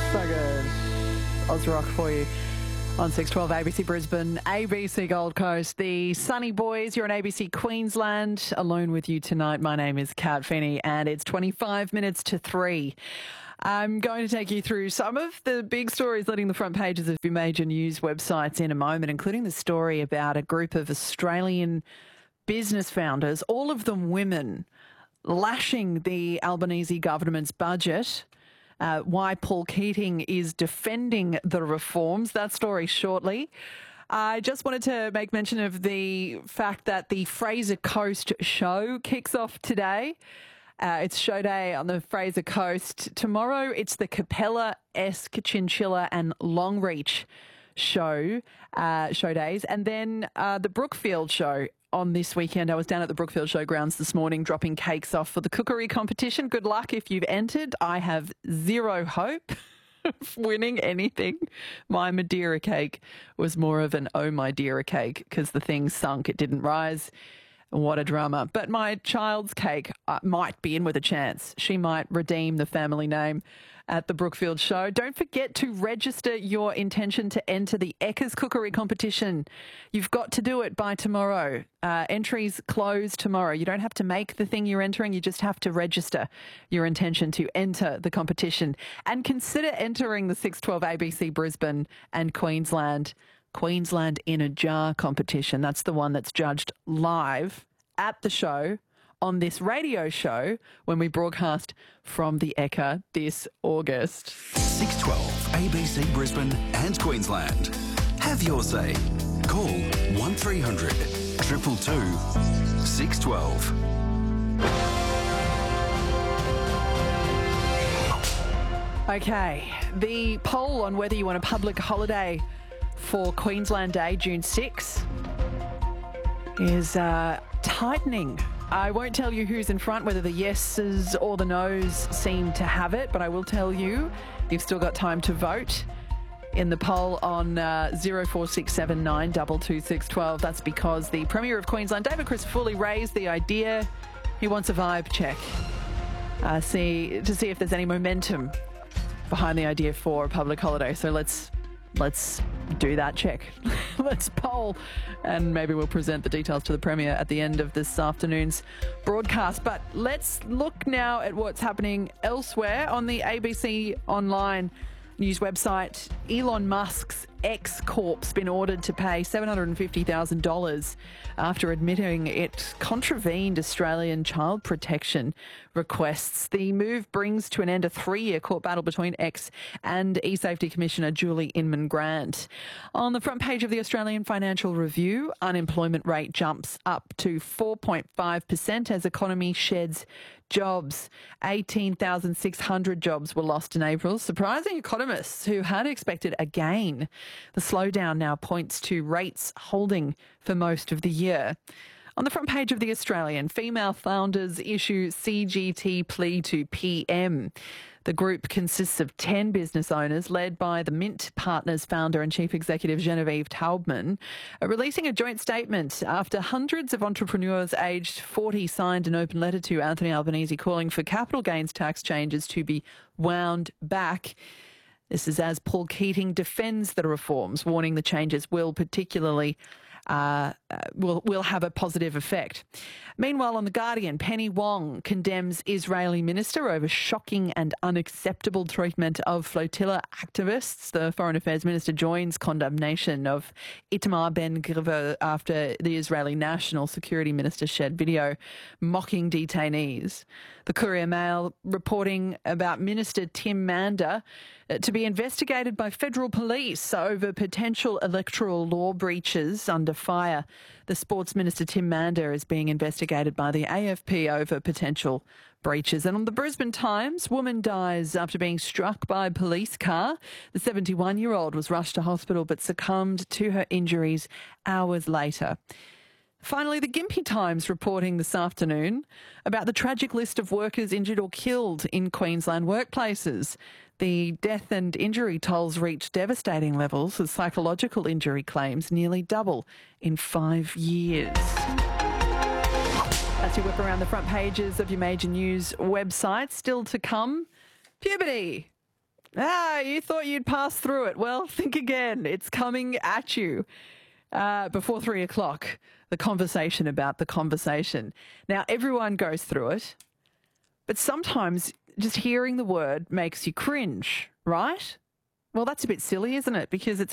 So good. Oz Rock for you on 612 ABC Brisbane, ABC Gold Coast. The Sunny Boys, you're on ABC Queensland. Alone with you tonight. My name is Kat Finney and it's 25 minutes to 3. I'm going to take you through some of the big stories leading the front pages of your major news websites in a moment, including the story about a group of Australian business founders, all of them women, lashing the Albanese government's budget. Why Paul Keating is defending the reforms. That story shortly. I just wanted to make mention of the fact that the Fraser Coast show kicks off today. It's show day on the Fraser Coast. Tomorrow it's the Capella-esque Chinchilla and Longreach show days. And then the Brookfield show on this weekend. I was down at the Brookfield Showgrounds this morning dropping cakes off for the cookery competition. Good luck if you've entered. I have zero hope of winning anything. My Madeira cake was more of an oh my dear cake because the thing sunk. It didn't rise. What a drama. But my child's cake might be in with a chance. She might redeem the family name at the Brookfield show. Don't forget to register your intention to enter the Eckers Cookery competition. You've got to do it by tomorrow. Entries close tomorrow. You don't have to make the thing you're entering. You just have to register your intention to enter the competition. And consider entering the 612 ABC Brisbane and Queensland in a Jar competition. That's the one that's judged live at the show on this radio show when we broadcast from the Ekka this August. 612 ABC Brisbane and Queensland. Have your say. Call 1300 222 612. Okay, the poll on whether you want a public holiday for Queensland Day, June 6, is tightening. I won't tell you who's in front, whether the yeses or the nos seem to have it, but I will tell you you've still got time to vote in the poll on 04679 22612. That's because the Premier of Queensland, David Crisafulli, raised the idea. He wants a vibe check to see if there's any momentum behind the idea for a public holiday. So let's do that check. Let's poll, and maybe we'll present the details to the Premier at the end of this afternoon's broadcast. But let's look now at what's happening elsewhere on the ABC Online news website. Elon Musk's X Corp's been ordered to pay $750,000 after admitting it contravened Australian child protection requests. The move brings to an end a 3-year court battle between X and eSafety Commissioner Julie Inman-Grant. On the front page of the Australian Financial Review, unemployment rate jumps up to 4.5% as economy sheds jobs. 18,600 jobs were lost in April, surprising economists who had expected a gain. The slowdown now points to rates holding for most of the year. On the front page of The Australian, female founders issue CGT plea to PM. The group consists of 10 business owners led by the Mint Partners founder and chief executive Genevieve Taubman, releasing a joint statement after hundreds of entrepreneurs aged 40 signed an open letter to Anthony Albanese calling for capital gains tax changes to be wound back. This is as Paul Keating defends the reforms, warning the changes will particularly will have a positive effect. Meanwhile, on The Guardian, Penny Wong condemns Israeli minister over shocking and unacceptable treatment of flotilla activists. The Foreign Affairs Minister joins condemnation of Itamar Ben-Gvir after the Israeli National Security Minister shared video mocking detainees. The Courier Mail reporting about Minister Tim Mander to be investigated by federal police over potential electoral law breaches under fire. The Sports Minister Tim Mander is being investigated by the AFP over potential breaches. And on the Brisbane Times, woman dies after being struck by a police car. The 71-year-old was rushed to hospital but succumbed to her injuries hours later. Finally, the Gympie Times reporting this afternoon about the tragic list of workers injured or killed in Queensland workplaces. The death and injury tolls reached devastating levels as psychological injury claims nearly double in 5 years. As you whip around the front pages of your major news websites, still to come, puberty. You thought you'd pass through it. Well, think again. It's coming at you before 3 o'clock, the conversation about the conversation. Now, everyone goes through it, but sometimes just hearing the word makes you cringe, right? Well, that's a bit silly, isn't it? Because it's